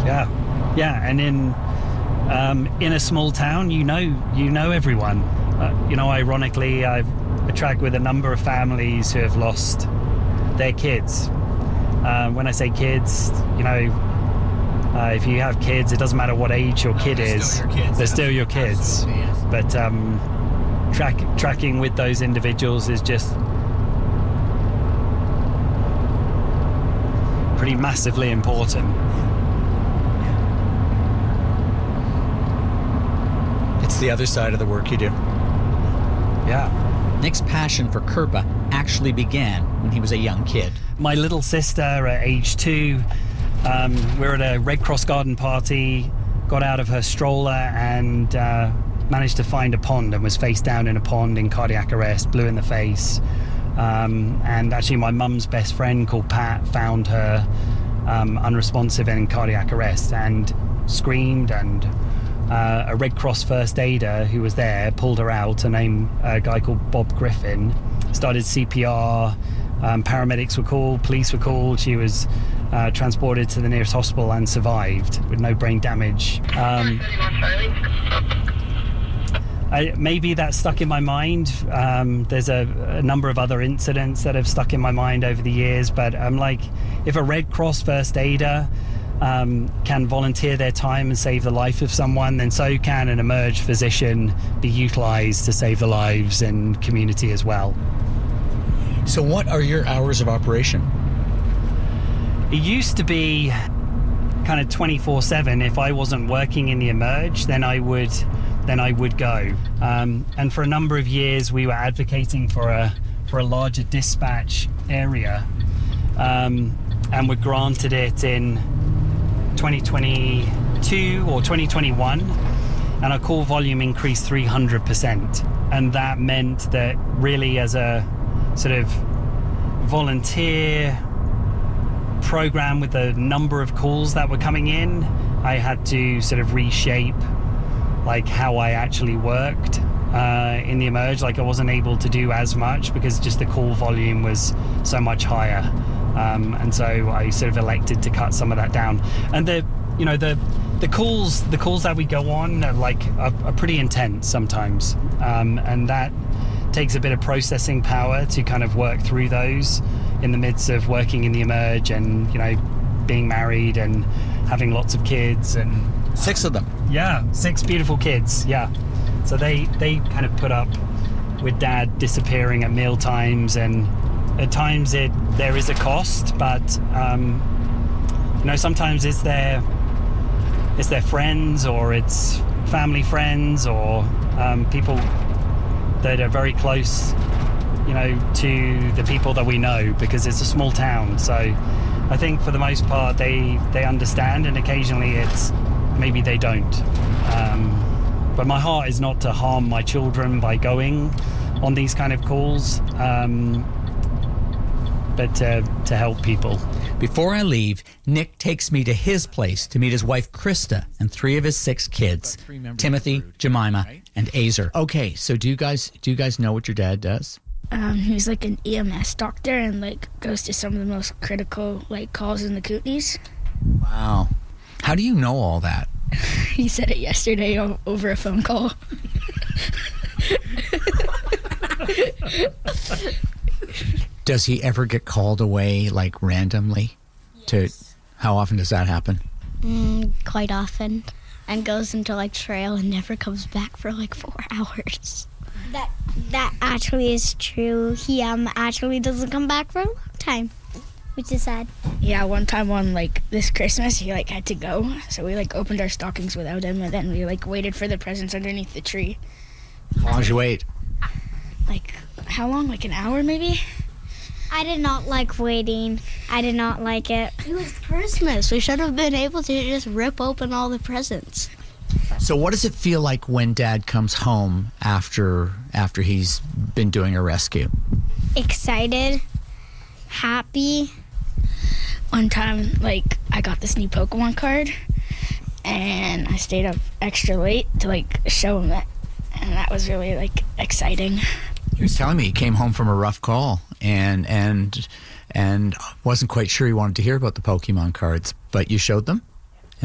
Yeah, and in a small town, you know everyone. Ironically, I track with a number of families who have lost their kids. When I say kids, if you have kids, it doesn't matter what age your kid is. They're still your kids. Absolutely, yes. But tracking with those individuals is just pretty massively important. It's the other side of the work you do. Yeah. Nick's passion for Kherpa actually began when he was a young kid. My little sister at age 2, we were at a Red Cross garden party, got out of her stroller and managed to find a pond and was face down in a pond in cardiac arrest, blue in the face. And actually my mum's best friend called Pat found her unresponsive and in cardiac arrest and screamed, and a Red Cross first aider who was there pulled her out, a guy called Bob Griffin, started CPR, paramedics were called, police were called, she was transported to the nearest hospital and survived with no brain damage. Maybe that stuck in my mind. There's a number of other incidents that have stuck in my mind over the years, but I'm like, if a Red Cross first aider can volunteer their time and save the life of someone, then so can an emerged physician be utilized to save the lives in community as well. So what are your hours of operation? It used to be kind of 24/7. If I wasn't working in the emerge, then I would go. And for a number of years, we were advocating for a larger dispatch area, and were granted it in 2022 or 2021, and our call volume increased 300%. And that meant that really, as a sort of volunteer program with the number of calls that were coming in, I had to sort of reshape like how I actually worked in the emerge. Like I wasn't able to do as much because just the call volume was so much higher, and so I sort of elected to cut some of that down. And the calls that we go on are pretty intense sometimes, and that takes a bit of processing power to kind of work through those in the midst of working in the emerge and being married and having lots of kids. And 6 of them. Yeah, 6 beautiful kids. Yeah, so they kind of put up with Dad disappearing at meal times, and at times there is a cost, but sometimes it's their friends, or it's family friends, or people that are very close, to the people that we know, because it's a small town. So I think for the most part they understand, and occasionally it's maybe they don't. But my heart is not to harm my children by going on these kind of calls, but to help people. Before I leave, Nick takes me to his place to meet his wife, Krista, and 3 of his 6 kids, Timothy, Jemima, and Azer. Okay, so do you guys know what your dad does? He's like an EMS doctor and goes to some of the most critical calls in the Kootenays. Wow. How do you know all that? He said it yesterday over a phone call. Does he ever get called away randomly? Yes. How often does that happen? Quite often, and goes into trail and never comes back for 4 hours. That actually is true. He actually doesn't come back for a long time, which is sad. Yeah, one time on this Christmas he had to go, so we opened our stockings without him, and then we waited for the presents underneath the tree. How long did you wait? How long? An hour maybe? I did not like waiting. I did not like it. It was Christmas. We should have been able to just rip open all the presents. So what does it feel like when Dad comes home after he's been doing a rescue? Excited, happy. One time, I got this new Pokemon card, and I stayed up extra late to show him that, and that was really exciting. He was telling me he came home from a rough call and wasn't quite sure he wanted to hear about the Pokemon cards, but you showed them?